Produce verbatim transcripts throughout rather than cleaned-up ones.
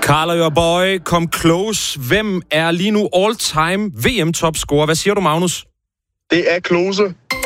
Carla, your boy, kom close. Hvem er lige nu all-time V M-topscorer? Hvad siger du, Magnus? Det er Klose.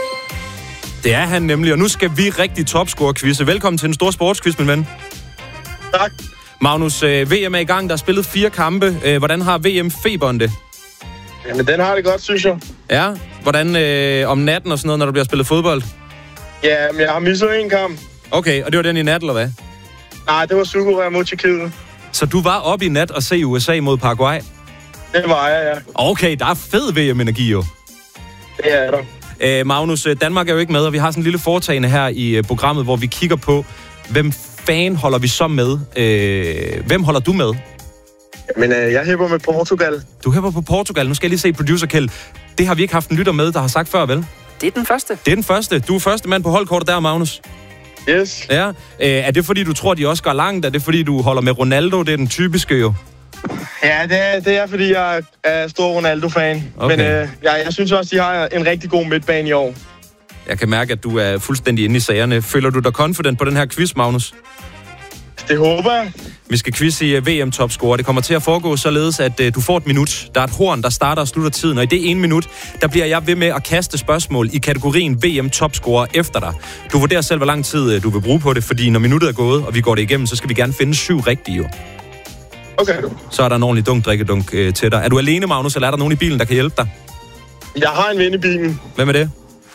Det er han nemlig, og nu skal vi rigtig topscorer-quizze. Velkommen til den store sportsquiz, min ven. Tak. Magnus, øh, V M er i gang. Der er spillet fire kampe. Øh, hvordan har V M-feberen det? Jamen, den har det godt, synes jeg. Ja, hvordan øh, om natten og sådan noget, når der bliver spillet fodbold? Ja, men jeg har misset en kamp. Okay, og det var den i nat, eller hvad? Nej, det var Sydkorea mod Tjekkiet. Så du var oppe i nat og se U S A mod Paraguay? Det var jeg, ja. Okay, der er fed V M-energi jo. Det er der. Øh, Magnus, Danmark er jo ikke med, og vi har sådan en lille foretagende her i uh, programmet, hvor vi kigger på, hvem fan holder vi så med? Øh, hvem holder du med? Men øh, jeg hæpper med Portugal. Du hæpper på Portugal. Nu skal jeg lige se producer Kjeld. Det har vi ikke haft en lytter med, der har sagt før, vel? Det er den første. Det er den første. Du er første mand på holdkortet der, Magnus. Yes. Ja. Øh, er det fordi, du tror, de også går langt? Er det fordi, du holder med Ronaldo? Det er den typiske jo. Ja, det er, det er fordi, jeg er stor Ronaldo-fan. Okay. Men øh, jeg, jeg synes også, de har en rigtig god midtbane i år. Jeg kan mærke, at du er fuldstændig inde i sagerne. Føler du dig confident på den her quiz, Magnus? Det håber jeg. Vi skal quizze i V M-topscorer. Det kommer til at foregå således, at uh, du får et minut. Der er et horn, der starter og slutter tiden, og i det ene minut, der bliver jeg ved med at kaste spørgsmål i kategorien V M-topscorer efter dig. Du vurderer selv, hvor lang tid uh, du vil bruge på det, fordi når minuttet er gået, og vi går det igennem, så skal vi gerne finde syv rigtige jo. Okay. Så er der en ordentlig dunk drikkedunk uh, til dig. Er du alene, Magnus, eller er der nogen i bilen, der kan hjælpe dig? Jeg har en ven i bilen. Hvem er det?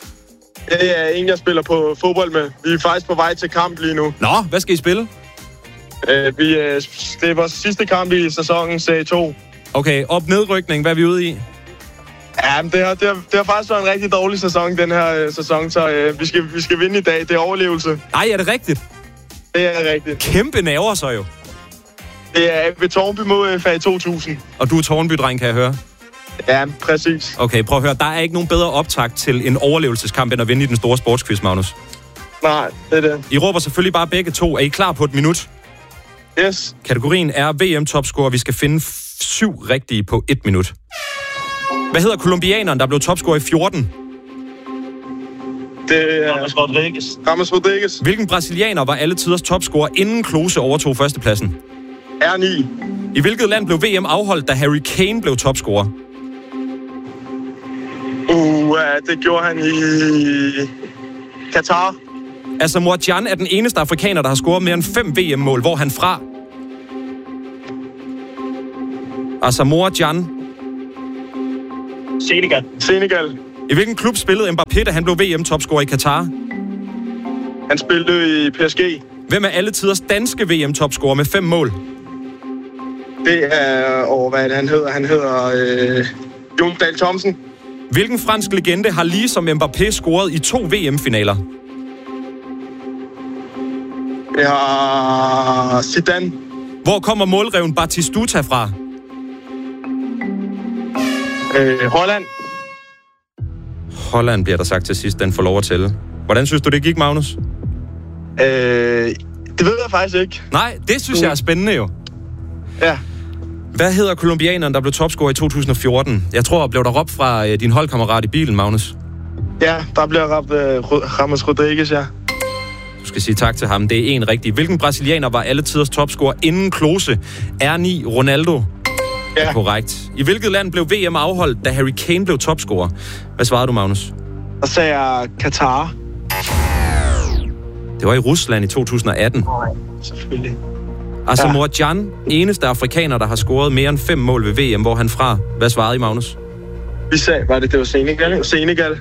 Det er en, jeg spiller på fodbold med. Vi er faktisk på vej til kamp lige nu. Nå, hvad skal I spille? Uh, vi, uh, det er vores sidste kamp i sæsonen serie to. Okay, op-nedrykning, hvad er vi ude i? Ja, men det har, det, har, det har faktisk været en rigtig dårlig sæson, den her uh, sæson, så uh, vi, skal, vi skal vinde i dag. Det er overlevelse. Nej, er det rigtigt? Det er rigtigt. Kæmpe nerver så jo. Det er ved Tårnby mod F A to tusind. Og du er Tårnby-dreng, kan jeg høre? Ja, præcis. Okay, prøv at høre. Der er ikke nogen bedre optakt til en overlevelseskamp, end at vinde i den store sportsquiz, Magnus. Nej, det er det. I råber selvfølgelig bare begge to. Er I klar på et minut? Yes. Kategorien er V M-topscorer. Vi skal finde f- syv rigtige på et minut. Hvad hedder kolumbianeren, der blev topscorer i fjorten? Det er Ramos Rodriguez. Ramos Rodriguez. Hvilken brasilianer var alle tiders topscorer, inden Klose overtog førstepladsen? R ni. I hvilket land blev V M afholdt, da Harry Kane blev topscorer? Uh, det gjorde han i Katar. Asamoah Gyan er den eneste afrikaner, der har scoret mere end fem V M-mål. Hvor er han fra? Asamoah Gyan. Senegal. Senegal. I hvilken klub spillede Mbappé, da han blev V M-topscorer i Katar? Han spillede i P S G. Hvem er alle tiders danske V M-topscorer med fem mål? Det er... Åh, hvad er det, han hedder? Han hedder... Øh, Jon Dahl Thomsen. Hvilken fransk legende har lige som Mbappé scoret i to V M-finaler? Det har Zidane. Hvor kommer målreven Batistuta fra? Øh, Holland. Holland bliver der sagt til sidst, den får lov at tælle. Hvordan synes du, det gik, Magnus? Øh, det ved jeg faktisk ikke. Nej, det synes jeg er spændende jo. Ja. Hvad hedder kolumbianeren, der blev topscorer i to tusind og fjorten? Jeg tror, blev der råbt fra øh, din holdkammerat i bilen, Magnus? Ja, der bliver ramt øh, Ramos Rodriguez, ja. Du skal sige tak til ham. Det er en rigtig. Hvilken brasilianer var alle tiders topscorer inden Klose? R ni Ronaldo. Ja. Korrekt. I hvilket land blev V M afholdt, da Harry Kane blev topscorer? Hvad svarede du, Magnus? Og så er jeg Katar. Det var i Rusland i to tusind og atten. Nej, selvfølgelig. Asamoah Gyan, eneste afrikaner, der har scoret mere end fem mål ved V M. Hvor er han fra? Hvad svarede I, Magnus? Vi sagde, var det, det var Senegal? Senegal.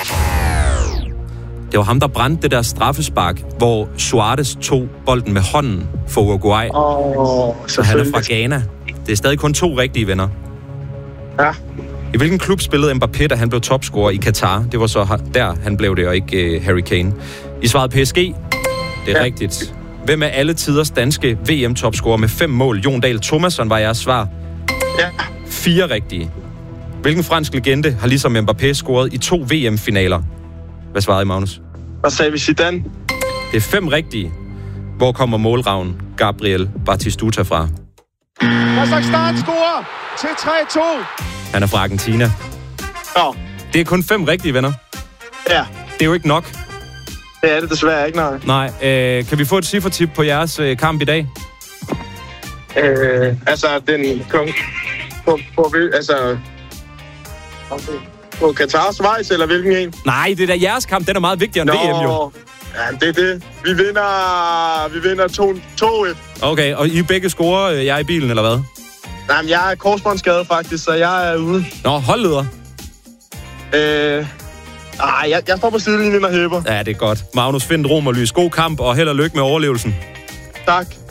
Det var ham, der brændte det der straffespark, hvor Suarez tog bolden med hånden for Uruguay. Åh, oh, Så han er fra Ghana. Det er stadig kun to rigtige venner. Ja. I hvilken klub spillede Mbappé, da han blev topscorer i Katar? Det var så der, han blev det, og ikke uh, Harry Kane. I svarede P S G. Det er ja. rigtigt. Hvem er alle tiders danske V M-topscorer med fem mål? Jon Dahl Thomasson var jeres svar. Ja. Fire rigtige. Hvilken fransk legende har ligesom Mbappé scoret i to V M-finaler? Hvad svarede I, Magnus? Hvad sagde vi? Zidane? Det er fem rigtige. Hvor kommer målravnen Gabriel Batistuta fra? Kazakhstan scorer til tre to. Han er fra Argentina. Ja. Det er kun fem rigtige, venner. Ja. Det er jo ikke nok. Det er det desværre ikke, nej. Nej. Øh, kan vi få et cifretip på jeres øh, kamp i dag? Øh, altså, den kom på, på, altså, på Katar, Schweiz, eller hvilken en? Nej, det er da jeres kamp. Den er meget vigtigere end Nå, V M, jo. Ja, det er det. Vi vinder, vi vinder to et. Okay, og I begge scorer, øh, jeg er i bilen, eller hvad? Jamen, jeg er korsbåndsskadet faktisk, så jeg er ude. Nå, holdleder. Øh, ej, jeg, jeg står på sidelinjen og hæpper. Ja, det er godt. Magnus Findt Romerlys, god kamp, og held og lykke med overlevelsen. Tak.